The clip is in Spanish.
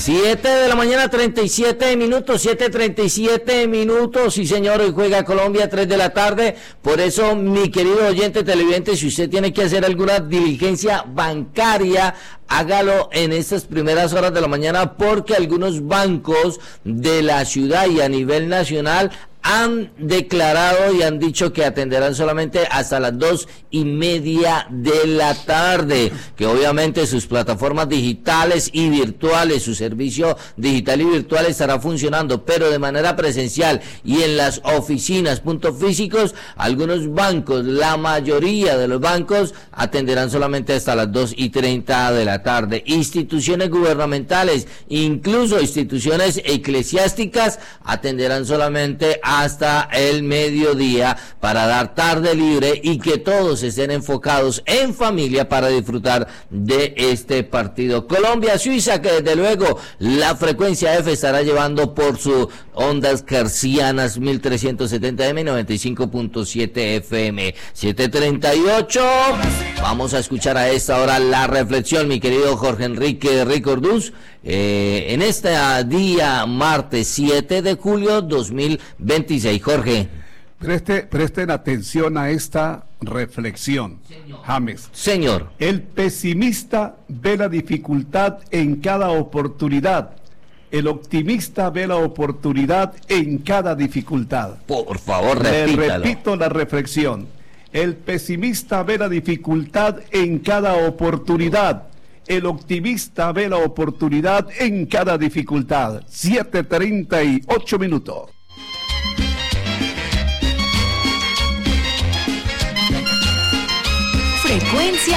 7 de la mañana, 37 minutos, 7:37, sí señor, hoy juega Colombia, 3 de la tarde, por eso mi querido oyente televidente, si usted tiene que hacer alguna diligencia bancaria, hágalo en estas primeras horas de la mañana, porque algunos bancos de la ciudad y a nivel nacional han declarado y han dicho que atenderán solamente hasta las 2:30 de la tarde, que obviamente sus plataformas digitales y virtuales, su servicio digital y virtual estará funcionando, pero de manera presencial y en las oficinas, puntos físicos, algunos bancos, la mayoría de los bancos atenderán solamente hasta las 2:30 de la tarde. Instituciones gubernamentales, incluso instituciones eclesiásticas, atenderán solamente hasta el mediodía para dar tarde libre y que todos estén enfocados en familia para disfrutar de este partido. Colombia-Suiza, que desde luego la frecuencia F estará llevando por sus ondas hercianas 1370M y 95.7 FM. 7:38. Vamos a escuchar a esta hora la reflexión, mi querido Jorge Enrique Ricorduz, en este día martes 7 de julio 2026. Jorge. Presten atención a esta reflexión, señor James. Señor. El pesimista ve la dificultad en cada oportunidad. El optimista ve la oportunidad en cada dificultad. Por favor, repítalo. Le repito la reflexión. El pesimista ve la dificultad en cada oportunidad. El optimista ve la oportunidad en cada dificultad. 7:38. Frecuencia